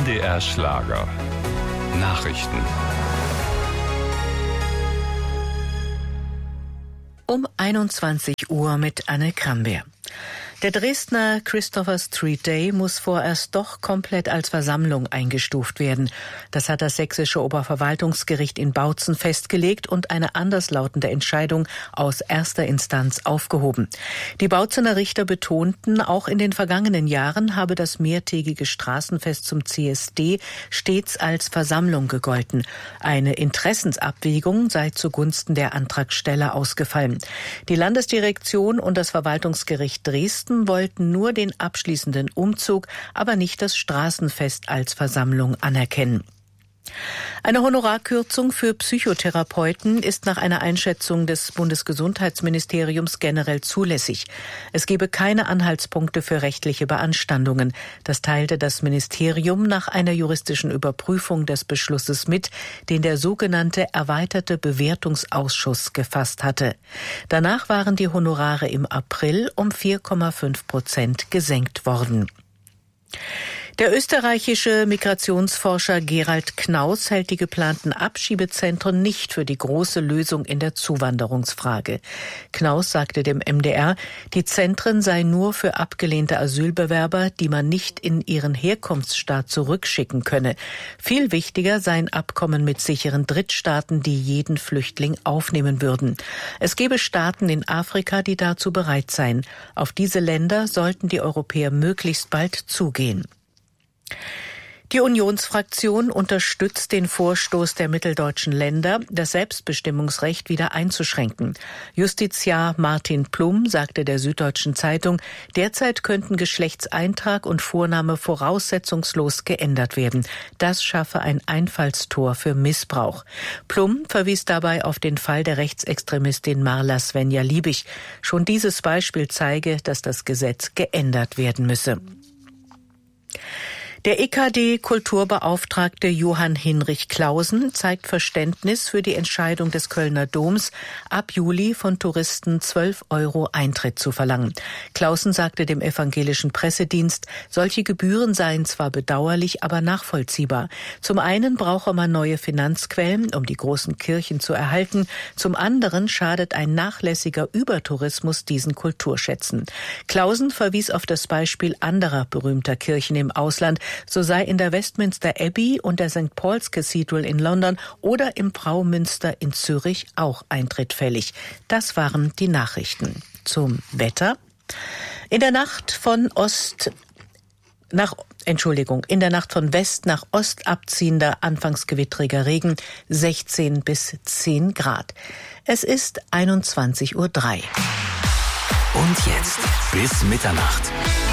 MDR Schlager. Nachrichten. Um 21 Uhr mit Anne Krambeer. Der Dresdner Christopher Street Day muss vorerst doch komplett als Versammlung eingestuft werden. Das hat das sächsische Oberverwaltungsgericht in Bautzen festgelegt und eine anderslautende Entscheidung aus erster Instanz aufgehoben. Die Bautzener Richter betonten, auch in den vergangenen Jahren habe das mehrtägige Straßenfest zum CSD stets als Versammlung gegolten. Eine Interessensabwägung sei zugunsten der Antragsteller ausgefallen. Die Landesdirektion und das Verwaltungsgericht Dresden wollten nur den abschließenden Umzug, aber nicht das Straßenfest als Versammlung anerkennen. Eine Honorarkürzung für Psychotherapeuten ist nach einer Einschätzung des Bundesgesundheitsministeriums generell zulässig. Es gebe keine Anhaltspunkte für rechtliche Beanstandungen. Das teilte das Ministerium nach einer juristischen Überprüfung des Beschlusses mit, den der sogenannte erweiterte Bewertungsausschuss gefasst hatte. Danach waren die Honorare im April um 4,5% gesenkt worden. Der österreichische Migrationsforscher Gerald Knaus hält die geplanten Abschiebezentren nicht für die große Lösung in der Zuwanderungsfrage. Knaus sagte dem MDR, die Zentren seien nur für abgelehnte Asylbewerber, die man nicht in ihren Herkunftsstaat zurückschicken könne. Viel wichtiger seien Abkommen mit sicheren Drittstaaten, die jeden Flüchtling aufnehmen würden. Es gebe Staaten in Afrika, die dazu bereit seien. Auf diese Länder sollten die Europäer möglichst bald zugehen. Die Unionsfraktion unterstützt den Vorstoß der mitteldeutschen Länder, das Selbstbestimmungsrecht wieder einzuschränken. Justiziar Martin Plum sagte der Süddeutschen Zeitung, derzeit könnten Geschlechtseintrag und Vorname voraussetzungslos geändert werden. Das schaffe ein Einfallstor für Missbrauch. Plum verwies dabei auf den Fall der Rechtsextremistin Marla Svenja Liebig. Schon dieses Beispiel zeige, dass das Gesetz geändert werden müsse. Der EKD-Kulturbeauftragte Johann Hinrich Clausen zeigt Verständnis für die Entscheidung des Kölner Doms, ab Juli von Touristen 12 € Eintritt zu verlangen. Clausen sagte dem evangelischen Pressedienst, solche Gebühren seien zwar bedauerlich, aber nachvollziehbar. Zum einen brauche man neue Finanzquellen, um die großen Kirchen zu erhalten. Zum anderen schadet ein nachlässiger Übertourismus diesen Kulturschätzen. Clausen verwies auf das Beispiel anderer berühmter Kirchen im Ausland. So sei in der Westminster Abbey und der St. Paul's Cathedral in London oder im Braumünster in Zürich auch Eintritt fällig. Das waren die Nachrichten. Zum Wetter. In der Nacht von West nach Ost abziehender, anfangs gewittriger Regen, 16 bis 10 Grad. Es ist 21:03 Uhr. Und jetzt bis Mitternacht.